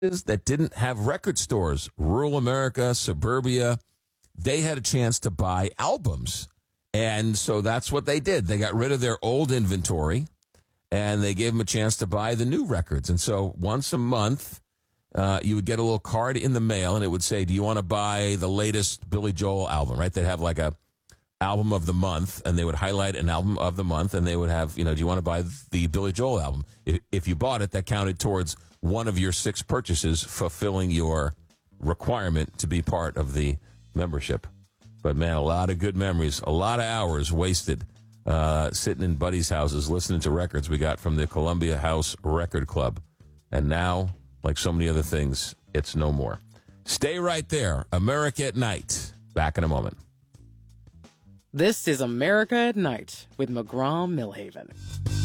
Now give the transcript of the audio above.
that didn't have record stores, rural America, suburbia, they had a chance to buy albums. And so that's what they did. They got rid of their old inventory, and they gave them a chance to buy the new records. And so once a month, you would get a little card in the mail, and it would say, do you want to buy the latest Billy Joel album, right? They'd have like a album of the month, and they would highlight an album of the month, and they would have, do you want to buy the Billy Joel album? If you bought it, that counted towards one of your 6 purchases, fulfilling your requirement to be part of the membership. But, man, a lot of good memories, a lot of hours wasted sitting in buddies' houses listening to records we got from the Columbia House Record Club. And now, like so many other things, it's no more. Stay right there. America at Night. Back in a moment. This is America at Night with McGraw Millhaven.